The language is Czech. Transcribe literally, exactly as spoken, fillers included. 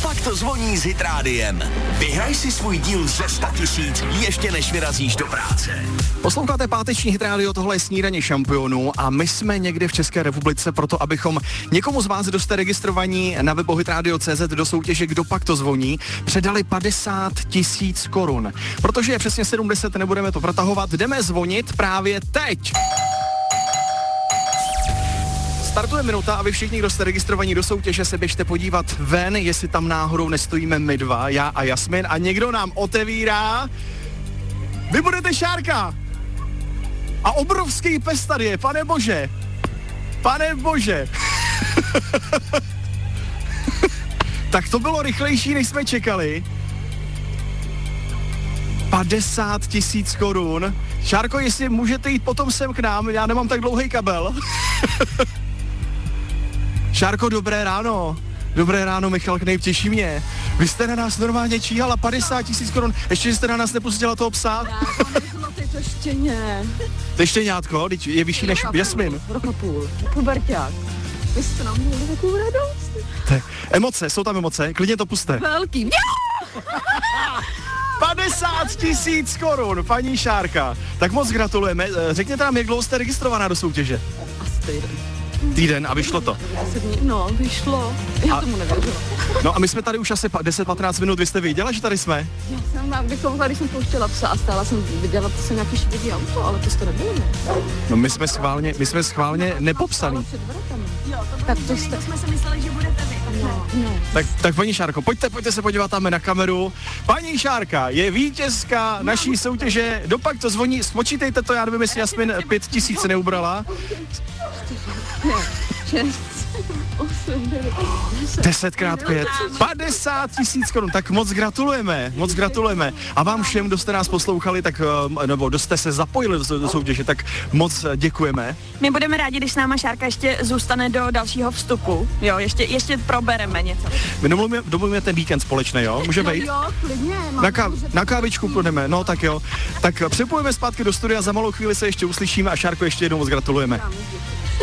Dopak to zvoní s Hit Rádiem. Vyhraj si svůj díl ze sta tisíc ještě než vyrazíš do práce. Posloucháte páteční Hit Radio, tohle je Snídaně šampionů a my jsme někde v České republice proto, abychom někomu z vás, kdo jste registrovaní na webu hitradio tečka cé zet do soutěže Kdo pak to zvoní, předali padesát tisíc korun. Protože je přesně sedm deset, nebudeme to protahovat, jdeme zvonit právě teď. Startuje minuta a vy všichni, kdo jste registrovaní do soutěže, se běžte podívat ven, jestli tam náhodou nestojíme my dva, já a Jasmin, a někdo nám otevírá. Vy budete Šárka! A obrovský pes tady je, pane bože! Pane bože! Tak to bylo rychlejší, než jsme čekali. padesát tisíc korun. Šárko, jestli můžete jít potom sem k nám, já nemám tak dlouhý kabel. Šárko, dobré ráno. Dobré ráno, Michal Knejp, těší mě. Vy jste na nás normálně číhala padesát tisíc korun, ještě že jste na nás nepustila toho psa. Já, to je to štěně. To je štěňátko, je vyšší než Jasmin. Rok a půl, puberťák. Vy jste nám měli takovou radost. Tak, emoce, jsou tam emoce, klidně to puste. Velký. padesát tisíc korun, paní Šárka. Tak moc gratulujeme. Řekněte nám, jak dlouho jste registrovaná do soutěže? Asi týden. Týden a vyšlo to. No, vyšlo. Já a, tomu nevěřila. No a my jsme tady už asi deset patnáct minut, vy jste věděla, že tady jsme? Já jsem vám, kdybychom tady jsem pouštěla psa a stála jsem viděla, to jsem nějaký švidý auto, ale to jste nebylo, ne? No my jsme schválně, my jsme schválně nepopsaný. Tak to jste... jsme si mysleli, že budete vy. No, no. Tak, tak paní Šárko, pojďte, pojďte se podívat tam na kameru. Paní Šárka je vítězka naší soutěže, dopak to zvoní, spočítejte to, já nevím, jestli Jasmin pět tisíc neubrala. Desetkrát pět. padesát tisíc korun, tak moc gratulujeme, moc gratulujeme. A vám všem, kdo jste nás poslouchali, tak, nebo kdo jste se zapojili do soutěže, tak moc děkujeme. My budeme rádi, když s náma Šárka ještě zůstane do dalšího vstupu. Jo, ještě, ještě probereme něco. My domluvíme, domluvíme ten víkend společně, jo? Může být? Jo, klidně. Na, ká, na kávičku půjdeme, no tak jo. Tak přepojíme zpátky do studia, za malou chvíli se ještě uslyšíme a Šárko ještě jednou moc gratulujeme.